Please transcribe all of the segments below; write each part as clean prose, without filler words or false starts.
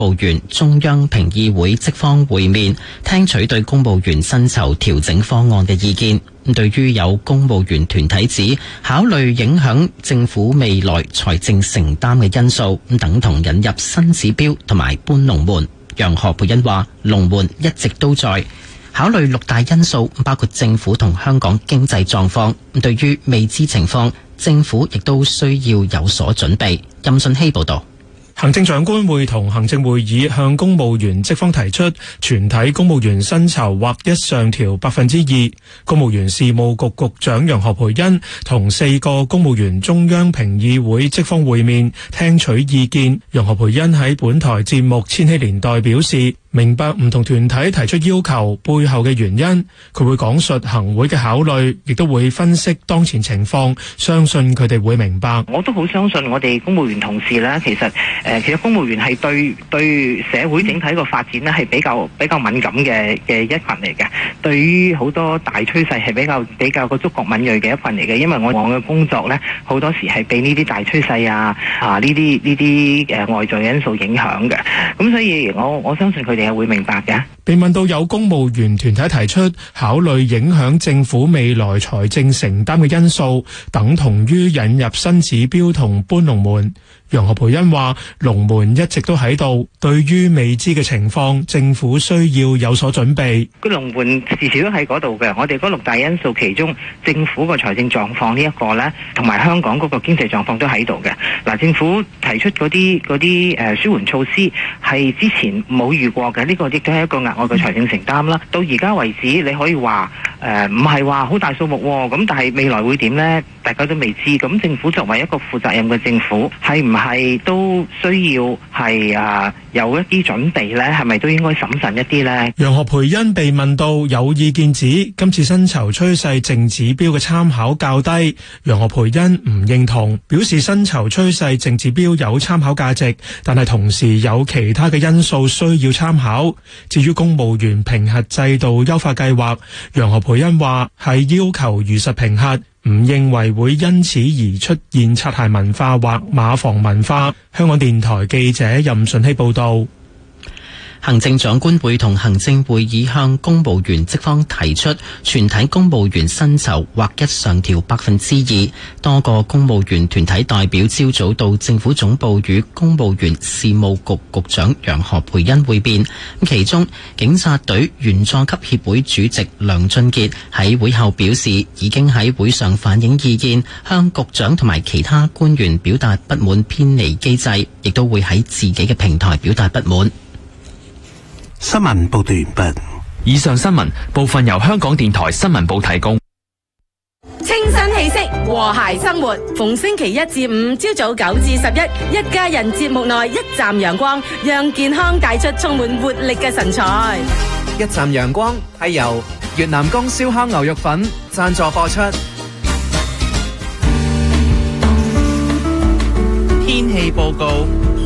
公務員中央評議會職方會面，聽取對公務員薪酬調整方案嘅意見。對於有公務員團體指考慮影響政府未來財政承擔嘅因素，等同引入新指標同埋搬龍門。楊何蓓茵話：龍門一直都在，考慮6大因素，包括政府同香港經濟狀況。對於未知情況，政府亦都需要有所準備。任信希報導。 行政長官會同行政會議向公務員職方提出全體公務員薪酬劃一上調2%。公務員事務局局長楊何蓓茵同4個公務員中央評議會職方會面，聽取意見。楊何蓓茵喺本台節目《千禧年代》表示，明白唔同團體提出要求背後嘅原因，佢會講述行會嘅考慮，亦都會分析當前情況，相信佢哋會明白。 我都好相信我哋公務員同事咧，其實公務員係對社會整體個發展咧係比較敏感嘅一群嚟嘅，對於好多大趨勢係比較個觸覺敏銳嘅一群嚟嘅，因為我嘅工作咧好多時係被呢啲大趨勢呢啲外在因素影響嘅，咁所以我相信佢哋係會明白嘅。 被問到有公務員團體提出考慮影響政府未來財政承擔嘅因素，等同於引入新指標同搬龍門。楊何蓓茵話：龍門一直都喺度，對於未知嘅情況，政府需要有所準備。 個龍門時時都喺嗰度嘅，我哋嗰6大因素其中，政府個財政狀況呢一個呢，同埋香港嗰個經濟狀況都喺度嘅。嗱，政府提出嗰啲舒緩措施係之前冇遇過嘅，呢個亦都係一個額外嘅財政承擔啦。到而家為止，你可以話唔係話好大數目喎，咁但係未來會點呢？大家都未知。咁政府作為一個負責任嘅政府，係唔係都需要係有一啲準備呢？係咪都應該審慎一啲呢？ 楊何蓓茵被問到有意見指今次薪酬趨勢淨指標嘅參考較低，楊何蓓茵唔認同，表示薪酬趨勢淨指標有參考價值，但係同時有其他嘅因素需要參考。至於公務員評核制度優化計劃，楊何蓓茵話係要求如實評核，唔認為會因此而出現擦鞋文化或馬房文化。香港電台記者任順希報道。 行政長官會同行政會議向公務員職方提出全體公務員薪酬劃一上調2%。多個公務員團體代表朝早到政府總部與公務員事務局局長楊何蓓茵會面。其中警察隊員佐級協會主席梁俊傑喺會後表示，已經喺會上反映意見，向局長同埋其他官員表達不滿偏離機制，亦都會喺自己嘅平台表達不滿。 新聞報道完畢。 以上新聞部分由香港電台新聞部提供。 清新氣息，和諧生活。逢星期1至5朝早9至11，一家人節目內一站陽光，讓健康帶出充滿活力嘅神采。 一站陽光係由越南宮燒烤牛肉粉贊助播出。天氣報告。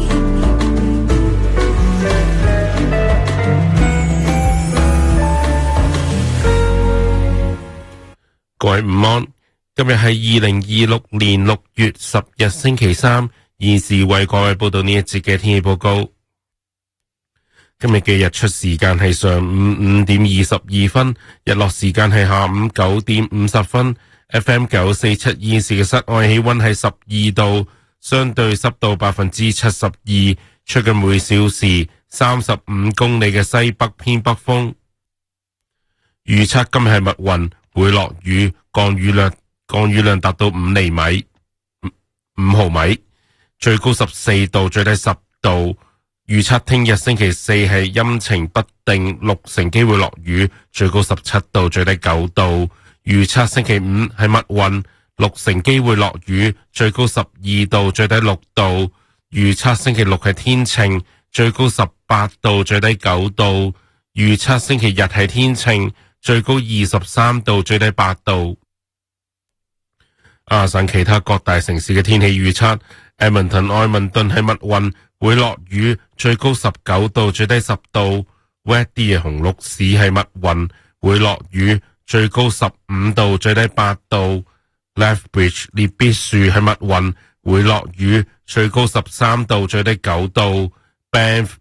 各位午安，今日係2026年6月10日星期三，現時為各位報道呢一節嘅天氣報告。今日嘅日出時間係上午5點22分，日落時間係下午9點50分。FM 947現時嘅室外氣溫係12度，相對濕度72%，吹緊每小時35公里嘅西北偏北風。預測今日係密雲，會落雨，降雨量達到5厘米，5毫米，最高14度，最低10度。預測聽日星期四係陰晴不定，6成機會落雨，最高17度，最低9度。預測星期五係密雲，6成機會落雨，最高12度，最低6度。預測星期六係天晴，最高18度，最低9度。預測星期日係天晴，最高23度，最低8度。亞省其他各大城市嘅天氣預測：愛民頓係密雲，會落雨，最高19度，最低10度。Wadi 嘅紅綠市係密雲，會落雨，最高15度，最低8度。Lethbridge 列必樹係密雲，會落雨，最高13度，最低9度。Banff